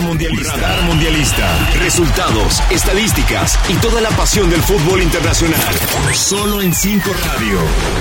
Radar Mundialista. Resultados, estadísticas y toda la pasión del fútbol internacional. Solo en 5 Radio.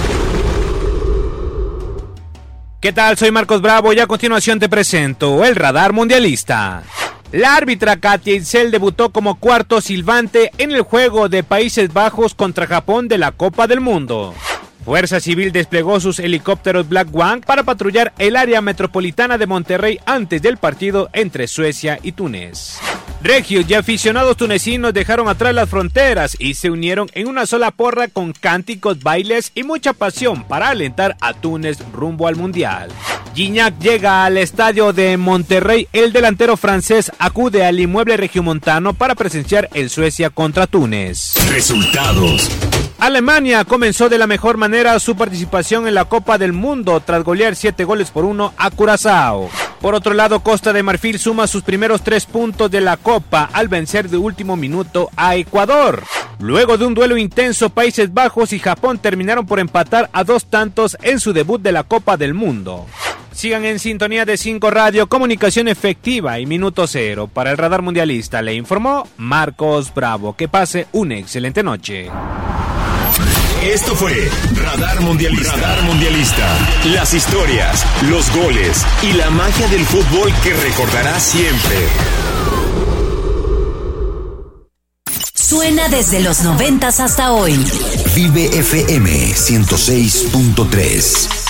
¿Qué tal? Soy Marcos Bravo y a continuación te presento el Radar Mundialista. La árbitra Katia Itzel debutó como cuarto silbante en el juego de Países Bajos contra Japón de la Copa del Mundo. Fuerza Civil desplegó sus helicópteros Black One para patrullar el área metropolitana de Monterrey antes del partido entre Suecia y Túnez. Regios y aficionados tunecinos dejaron atrás las fronteras y se unieron en una sola porra con cánticos, bailes y mucha pasión para alentar a Túnez rumbo al Mundial. Gignac llega al estadio de Monterrey. El delantero francés acude al inmueble regiomontano para presenciar el Suecia contra Túnez. Resultados. Alemania comenzó de la mejor manera su participación en la Copa del Mundo tras golear 7-1 a Curazao. Por otro lado, Costa de Marfil suma sus primeros 3 puntos de la Copa al vencer de último minuto a Ecuador. Luego de un duelo intenso, Países Bajos y Japón terminaron por empatar a 2 tantos en su debut de la Copa del Mundo. Sigan en sintonía de 5 Radio, comunicación efectiva y minuto cero. Para el Radar Mundialista le informó Marcos Bravo. Que pase una excelente noche. Esto fue Radar Mundialista. Radar Mundialista. Las historias, los goles y la magia del fútbol que recordarás siempre. Suena desde los 90s hasta hoy. Vive FM 106.3.